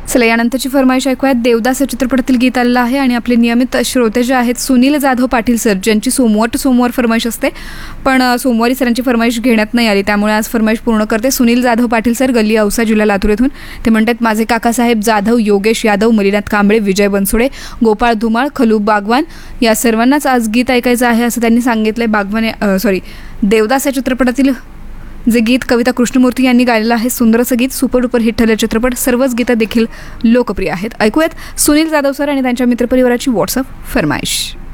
चला यानंतरची फरमाईश ऐकूयात. देवदास या चित्रपटातील गीत आलेलं आहे आणि आपले नियमित श्रोते जे आहेत सुनील जाधव पाटील सर, ज्यांची सोमवार फरमाईश असते, पण सोमवारी सरांची फरमाईश घेण्यात नाही आली, त्यामुळे आज फरमाईश पूर्ण करते. सुनील जाधव पाटील सर, गल्ली औसा, जिल्हा लातूर येथून. ते म्हणतात, माझे काकासाहेब जाधव, योगेश यादव, मलिनाथ कांबळे, विजय बनसोडे, गोपाळ धुमाळ, खलू बागवान या सर्वांनाच आज गीत ऐकायचं आहे असं त्यांनी सांगितलंय. देवदास या चित्रपटातील जे गीत कविता कृष्णमूर्ती यांनी गायलेलं आहे, सुंदरचं गीत, सुपर डुपर हिट ठरले चित्रपट, सर्वच गीतं देखील लोकप्रिय आहेत. ऐकूयात सुनील जाधव सर आणि त्यांच्या मित्रपरिवाराची व्हॉट्सअप फरमाईश.